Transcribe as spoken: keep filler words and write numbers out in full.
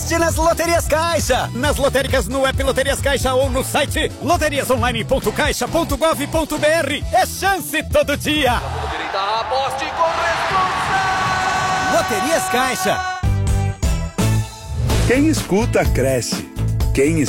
aposte nas Loterias Caixa. Nas lotéricas no app Loterias Caixa ou no site loterias online ponto caixa ponto gov ponto br. É chance todo dia. Aposte com responsa. Loterias Caixa. Quem escuta, cresce. Quem